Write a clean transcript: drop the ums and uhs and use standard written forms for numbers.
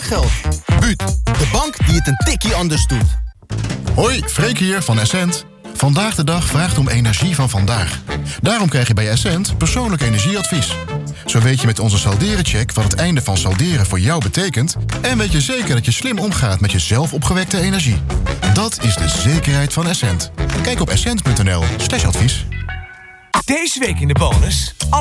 spaargeld. Buut, de bank die het een tikkie anders doet. Hoi, Freek hier van Essent. Vandaag de dag vraagt om energie van vandaag. Daarom krijg je bij Essent persoonlijk energieadvies. Zo weet je met onze salderencheck wat het einde van salderen voor jou betekent... en weet je zeker dat je slim omgaat met je zelf opgewekte energie. Dat is de zekerheid van Essent. Kijk op essent.nl/advies. Deze week in de bonus...